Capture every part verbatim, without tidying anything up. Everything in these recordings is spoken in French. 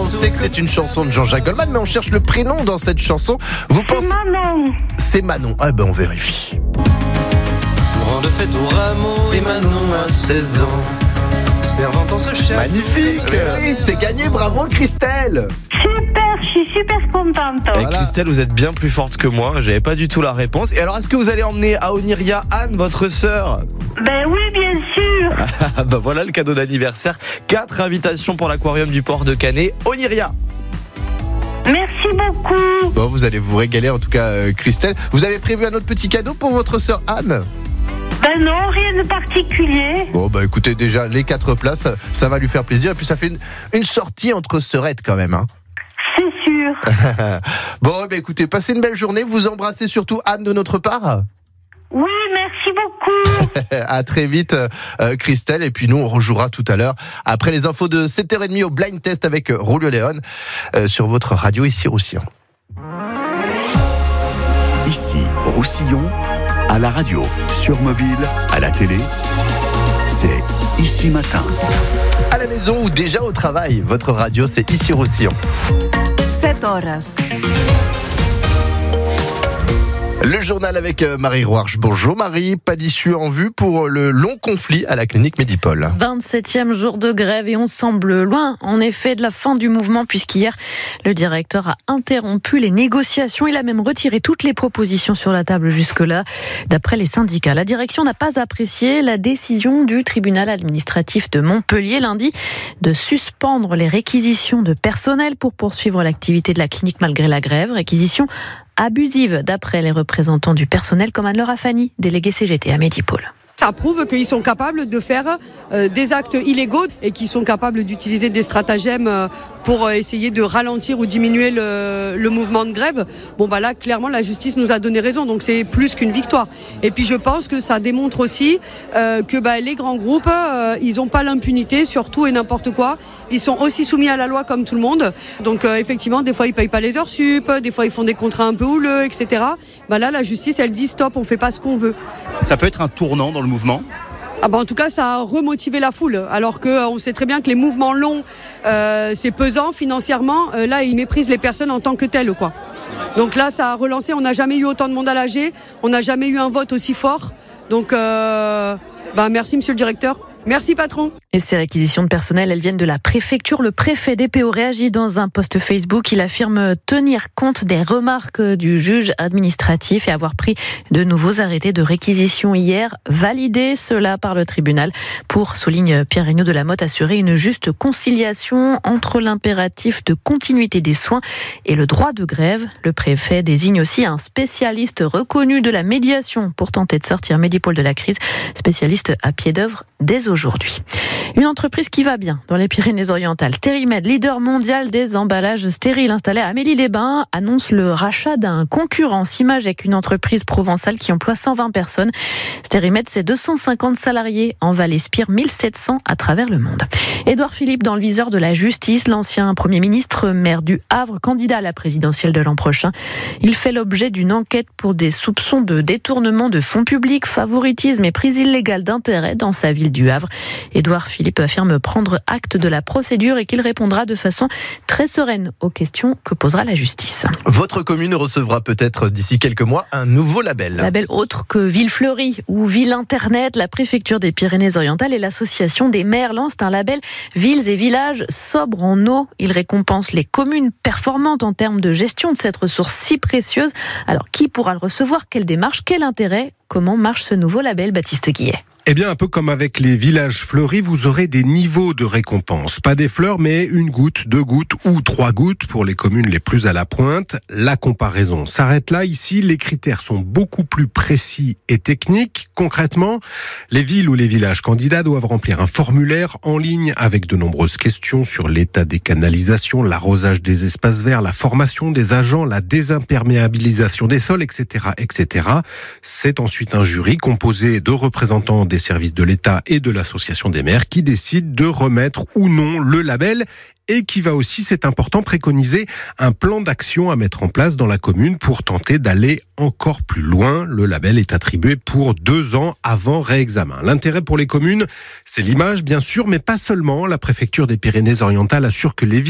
on sait que c'est une chanson de Jean-Jacques Goldman, mais on cherche le prénom dans cette chanson. Vous pensez... C'est Manon. C'est Manon. Ah ben on vérifie. Grande fête au rameau et Manon a seize ans. Servant en ce chien. Magnifique. Oui, c'est gagné, bravo Christelle. Super, je suis super contente. Et Voilà. Christelle, vous êtes bien plus forte que moi, j'avais pas du tout la réponse. Et alors, est-ce que vous allez emmener à Oniria Anne, votre sœur? Ben oui, bien sûr. Ah bah voilà le cadeau d'anniversaire. Quatre invitations pour l'aquarium du port de Canet, Oniria. Merci beaucoup. Bon, vous allez vous régaler en tout cas, euh, Christelle. Vous avez prévu un autre petit cadeau pour votre sœur Anne? Ben non, rien de particulier. Bon bah écoutez, déjà les quatre places, ça, ça va lui faire plaisir. Et puis ça fait une, une sortie entre sœurettes quand même, hein. C'est sûr. Bon bah écoutez, passez une belle journée. Vous embrassez surtout Anne de notre part. Oui, merci beaucoup. À très vite, euh, Christelle. Et puis nous, on rejouera tout à l'heure après les infos de sept heures trente au Blind Test avec euh, Rolio Léon euh, sur votre radio ici Roussillon. Ici, Roussillon, à la radio, sur mobile, à la télé, c'est Ici Matin. À la maison ou déjà au travail, votre radio, c'est ici Roussillon. sept horas. Le journal avec Marie Rouarche. Bonjour Marie, pas d'issue en vue pour le long conflit à la clinique Medipol. vingt-septième jour de grève et on semble loin en effet de la fin du mouvement puisqu'hier le directeur a interrompu les négociations. Il a même retiré toutes les propositions sur la table jusque-là. D'après les syndicats, la direction n'a pas apprécié la décision du tribunal administratif de Montpellier lundi de suspendre les réquisitions de personnel pour poursuivre l'activité de la clinique malgré la grève. Réquisition abusive d'après les représentants du personnel comme Anne-Laure Afani, déléguée C G T à Medipol. Ça prouve qu'ils sont capables de faire euh, des actes illégaux et qu'ils sont capables d'utiliser des stratagèmes euh, pour euh, essayer de ralentir ou diminuer le, le mouvement de grève. Bon bah là, clairement, la justice nous a donné raison, donc c'est plus qu'une victoire. Et puis je pense que ça démontre aussi euh, que bah, les grands groupes, euh, ils n'ont pas l'impunité sur tout et n'importe quoi. Ils sont aussi soumis à la loi comme tout le monde. Donc euh, effectivement, des fois ils payent pas les heures sup, des fois ils font des contrats un peu houleux, et cetera. Bah là, la justice, elle dit stop, on fait pas ce qu'on veut. Ça peut être un tournant dans le mouvement ? Ah bah en tout cas, ça a remotivé la foule. Alors qu'on euh, sait très bien que les mouvements longs, euh, c'est pesant financièrement. Euh, là, ils méprisent les personnes en tant que telles, quoi. Donc là, ça a relancé. On n'a jamais eu autant de monde à l'A G. On n'a jamais eu un vote aussi fort. Donc, euh, bah merci, monsieur le directeur. Merci, patron. Et ces réquisitions de personnel, elles viennent de la préfecture. Le préfet d'E P O réagit dans un post Facebook. Il affirme tenir compte des remarques du juge administratif et avoir pris de nouveaux arrêtés de réquisition hier, validés cela par le tribunal pour, souligne Pierre Regnault de la Motte, assurer une juste conciliation entre l'impératif de continuité des soins et le droit de grève. Le préfet désigne aussi un spécialiste reconnu de la médiation pour tenter de sortir Medipol de la crise, spécialiste à pied d'œuvre dès aujourd'hui. Aujourd'hui. Une entreprise qui va bien dans les Pyrénées-Orientales. Stérimed, leader mondial des emballages stériles installé à Amélie-les-Bains, annonce le rachat d'un concurrent Simage avec une entreprise provençale qui emploie cent vingt personnes. Stérimed, c'est deux cent cinquante salariés en Val-Espire, mille sept cents à travers le monde. Édouard Philippe dans le viseur de la justice, l'ancien Premier ministre, maire du Havre, candidat à la présidentielle de l'an prochain. Il fait l'objet d'une enquête pour des soupçons de détournement de fonds publics, favoritisme et prise illégale d'intérêt dans sa ville du Havre. Édouard Philippe affirme prendre acte de la procédure et qu'il répondra de façon très sereine aux questions que posera la justice. Votre commune recevra peut-être d'ici quelques mois un nouveau label. Label autre que Ville Fleurie ou Ville Internet, la préfecture des Pyrénées-Orientales et l'association des maires lancent un label Villes et villages sobres en eau. Il récompense les communes performantes en termes de gestion de cette ressource si précieuse. Alors qui pourra le recevoir? Quelle démarche? Quel intérêt? Comment marche ce nouveau label, Baptiste Guillet? Eh bien, un peu comme avec les villages fleuris, vous aurez des niveaux de récompense. Pas des fleurs, mais une goutte, deux gouttes ou trois gouttes pour les communes les plus à la pointe. La comparaison s'arrête là. Ici, les critères sont beaucoup plus précis et techniques. Concrètement, les villes ou les villages candidats doivent remplir un formulaire en ligne avec de nombreuses questions sur l'état des canalisations, l'arrosage des espaces verts, la formation des agents, la désimperméabilisation des sols, et cetera, et cetera. C'est ensuite un jury composé de représentants des services de l'État et de l'association des maires qui décident de remettre ou non le label et qui va aussi, c'est important, préconiser un plan d'action à mettre en place dans la commune pour tenter d'aller encore plus loin. Le label est attribué pour deux ans avant réexamen. L'intérêt pour les communes, c'est l'image, bien sûr, mais pas seulement. La préfecture des Pyrénées-Orientales assure que les villages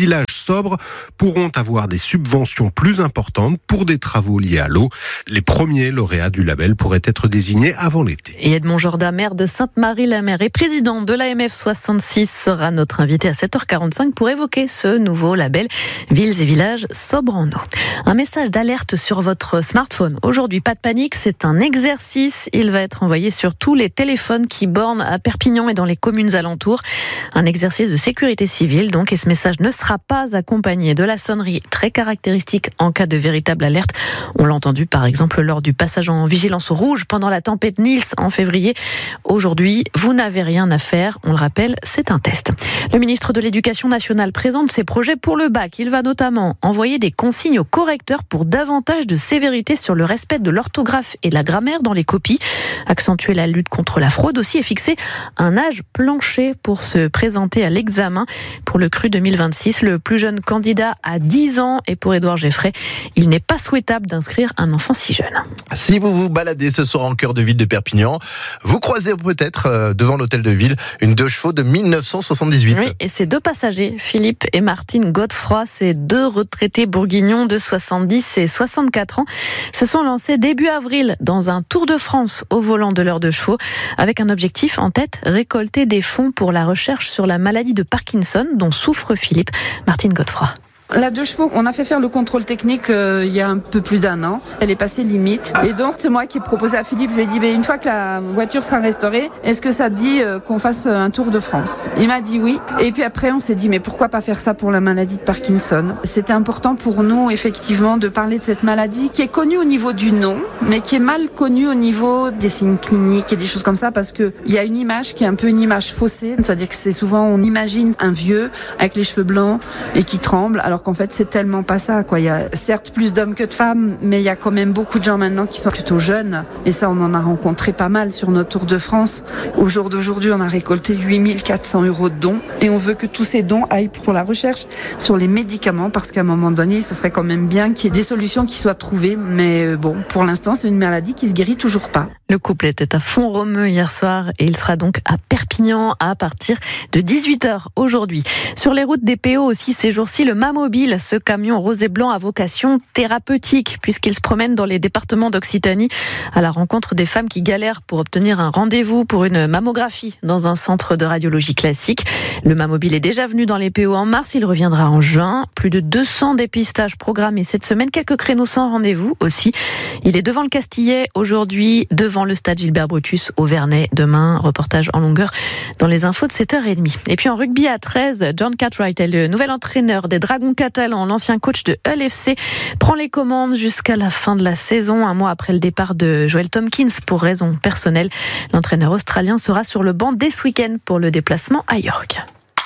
sobres pourront avoir des subventions plus importantes pour des travaux liés à l'eau. Les premiers lauréats du label pourraient être désignés avant l'été. Et Edmond Jourda, maire de Sainte-Marie-la-Mer et président de l'A M F soixante-six, sera notre invité à sept heures quarante-cinq pour évoquer ce nouveau label Villes et villages sobres en eau. Un message d'alerte sur votre smartphone. Aujourd'hui, pas de panique, c'est un exercice. Il va être envoyé sur tous les téléphones qui bornent à Perpignan et dans les communes alentours. Un exercice de sécurité civile, donc, et ce message ne sera pas accompagné de la sonnerie très caractéristique en cas de véritable alerte. On l'a entendu, par exemple, lors du passage en vigilance rouge pendant la tempête Nils en février. Aujourd'hui, vous n'avez rien à faire. On le rappelle, c'est un test. Le ministre de l'Éducation nationale présente ses projets pour le bac. Il va notamment envoyer des consignes aux correcteurs pour davantage de sévérité sur le respect de l'orthographe et la grammaire dans les copies. Accentuer la lutte contre la fraude aussi et fixer un âge plancher pour se présenter à l'examen. Pour le cru deux mille vingt-six, le plus jeune candidat a dix ans et pour Édouard Geffray, il n'est pas souhaitable d'inscrire un enfant si jeune. Si vous vous baladez ce soir en cœur de ville de Perpignan, vous croisez peut-être euh, devant l'hôtel de ville une deux chevaux de mille neuf cent soixante-dix-huit. Oui, et ces deux passagers, Philippe et Martine Godefroy, ces deux retraités bourguignons de soixante-dix et soixante-quatre ans, se sont lancés début avril dans un Tour de France au volant de leurs deux chevaux, avec un objectif en tête, récolter des fonds pour la recherche sur la maladie de Parkinson dont souffre Philippe. Martine Godefroy. La deux chevaux, on a fait faire le contrôle technique euh, il y a un peu plus d'un an. Elle est passée limite. Et donc, c'est moi qui ai proposé à Philippe, je lui ai dit, bah, une fois que la voiture sera restaurée, est-ce que ça te dit euh, qu'on fasse un tour de France? Il m'a dit oui. Et puis après, on s'est dit, mais pourquoi pas faire ça pour la maladie de Parkinson? C'était important pour nous, effectivement, de parler de cette maladie qui est connue au niveau du nom, mais qui est mal connue au niveau des signes cliniques et des choses comme ça, parce que il y a une image qui est un peu une image faussée. C'est-à-dire que c'est souvent, on imagine un vieux avec les cheveux blancs et qui tremble, alors Alors qu'en fait, c'est tellement pas ça, quoi. Il y a certes plus d'hommes que de femmes, mais il y a quand même beaucoup de gens maintenant qui sont plutôt jeunes. Et ça, on en a rencontré pas mal sur notre Tour de France. Au jour d'aujourd'hui, on a récolté huit mille quatre cents euros de dons. Et on veut que tous ces dons aillent pour la recherche sur les médicaments, parce qu'à un moment donné, ce serait quand même bien qu'il y ait des solutions qui soient trouvées. Mais bon, pour l'instant, c'est une maladie qui se guérit toujours pas. Le couple était à Font-Romeu hier soir et il sera donc à Perpignan à partir de dix-huit heures aujourd'hui. Sur les routes des P O aussi ces jours-ci, le Mamobile, ce camion rose et blanc à vocation thérapeutique puisqu'il se promène dans les départements d'Occitanie à la rencontre des femmes qui galèrent pour obtenir un rendez-vous pour une mammographie dans un centre de radiologie classique. Le Mamobile est déjà venu dans les P O en mars, il reviendra en juin. Plus de deux cents dépistages programmés cette semaine, quelques créneaux sans rendez-vous aussi. Il est devant le Castillet aujourd'hui, devant le stade Gilbert Brutus au Vernet demain. Reportage en longueur dans les infos de sept heures trente. Et puis en rugby à treize, John Cartwright est le nouvel entraîneur des Dragons catalans. L'ancien coach de Hull F C prend les commandes jusqu'à la fin de la saison, un mois après le départ de Joel Tomkins pour raison personnelle. L'entraîneur australien sera sur le banc dès ce week-end pour le déplacement à York.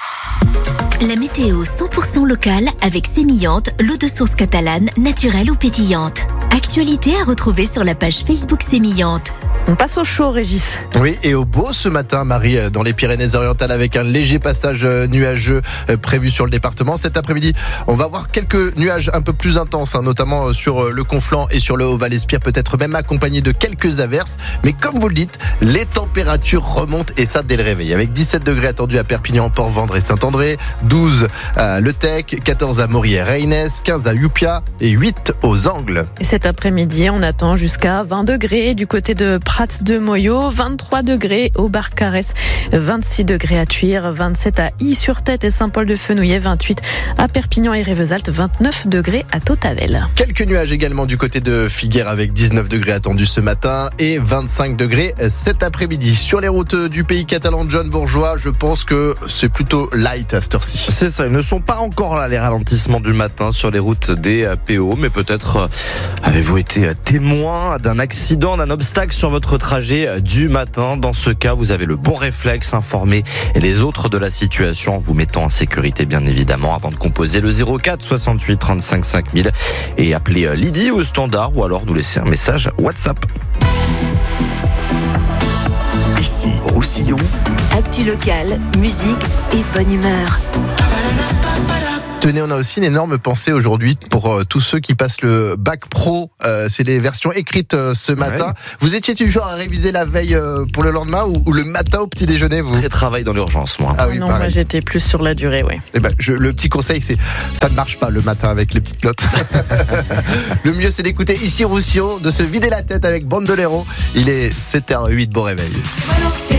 La météo cent pour cent locale avec Sémillante, l'eau de source catalane, naturelle ou pétillante. Actualité à retrouver sur la page Facebook Sémillante. On passe au chaud, Régis. Oui, et au beau ce matin, Marie, dans les Pyrénées-Orientales, avec un léger passage nuageux prévu sur le département. Cet après-midi, on va avoir quelques nuages un peu plus intenses, hein, notamment sur le Conflent et sur le Haut-Val-Espire, peut-être même accompagnés de quelques averses. Mais comme vous le dites, les températures remontent et ça dès le réveil. Avec dix-sept degrés attendus à Perpignan, Port-Vendre et Saint-André, douze à Le Tech, quatorze à Morières-Reynes, quinze à Youpia et huit aux Angles. Et cet après-midi, on attend jusqu'à vingt degrés du côté de Prats de Moyo, vingt-trois degrés au Barcarès, vingt-six degrés à Tuire, vingt-sept à Y-sur-Tête et Saint-Paul-de-Fenouillet, vingt-huit à Perpignan et Révesalte, vingt-neuf degrés à Tautavel. Quelques nuages également du côté de Figueres avec dix-neuf degrés attendus ce matin et vingt-cinq degrés cet après-midi. Sur les routes du pays catalan, John Bourgeois, je pense que c'est plutôt light à cette heure-ci. C'est ça, ils ne sont pas encore là les ralentissements du matin sur les routes des P O, mais peut-être euh, avez-vous été témoin d'un accident, d'un obstacle sur votre trajet du matin. Dans ce cas, vous avez le bon réflexe, informer les autres de la situation en vous mettant en sécurité, bien évidemment, avant de composer le zéro quatre soixante-huit trente-cinq cinq mille et appeler Lydie au standard ou alors nous laisser un message WhatsApp. Ici, Roussillon. Actu locale, musique et bonne humeur. Tenez, on a aussi une énorme pensée aujourd'hui pour euh, tous ceux qui passent le bac pro. Euh, c'est les versions écrites euh, ce matin. Ouais. Vous étiez du genre à réviser la veille euh, pour le lendemain ou, ou le matin au petit déjeuner, vous? Très travail dans l'urgence, moi. Ah oui, non, pareil. Moi j'étais plus sur la durée, oui. Eh ben, je, le petit conseil, c'est ça ne marche pas le matin avec les petites notes. Le mieux, c'est d'écouter ici Roussillon, de se vider la tête avec Bandolero. Il est sept heures zéro huit, bon réveil.